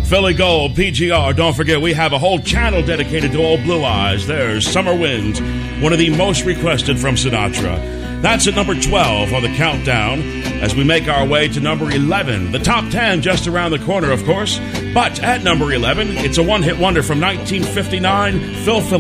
Philly Gold, PGR. Don't forget, we have a whole channel dedicated to Old Blue Eyes. There's Summer Winds, one of the most requested from Sinatra. That's at number 12 on the countdown as we make our way to number 11. The top 10 just around the corner, of course. But at number 11, it's a one-hit wonder from 1959, Phil Phillips.